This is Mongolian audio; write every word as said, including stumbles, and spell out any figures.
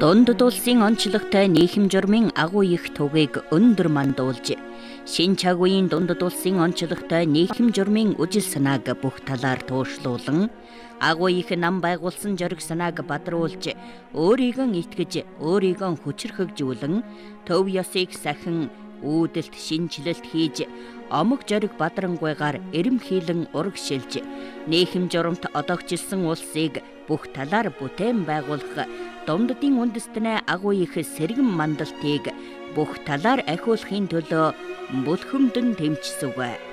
Дундад улсын онцлогтой нийхэм журмын агуу их тугийг өндөр мандуулж, шинэ цаг үеийн дундад улсын онцлогтой нийхэм журмын үжил санааг бүх талаар туушлуулан, агуу их нам байгуулсан зориг санааг бадруулж, өөрийгөө итгэж, өөрийгөө хүчрхэгжүүлэн, төв ёсыг сахин үүдэлт шинжилэлт хийж, омог зориг бадрангуйгаар эрэмхийлэн урагшилж, нийхэм журамт одоогчилсан улсыг бүх талаар бүтээн байгуулах Дундадын үндэстнээ агуу их сэргэн мандалтыг бүх талаар ахиулахын төлөө бүлхэмдэн тэмцсэв.